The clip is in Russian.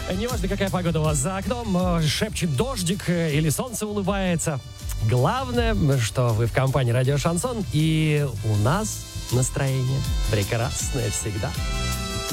Неважно, какая погода у вас за окном, шепчет дождик или солнце улыбается. Главное, что вы в компании «Радио Шансон», и у нас настроение прекрасное всегда.